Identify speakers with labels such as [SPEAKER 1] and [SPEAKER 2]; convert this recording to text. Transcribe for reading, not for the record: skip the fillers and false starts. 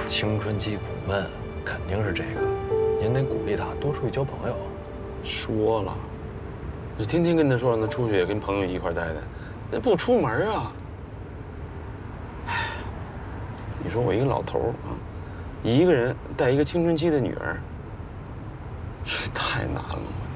[SPEAKER 1] 青春期苦闷，肯定是这个。您得鼓励他多出去交朋友。
[SPEAKER 2] 说了，这天天跟他说让他出去跟朋友一块待待，那不出门啊。唉，你说我一个老头啊，一个人带一个青春期的女儿，太难了。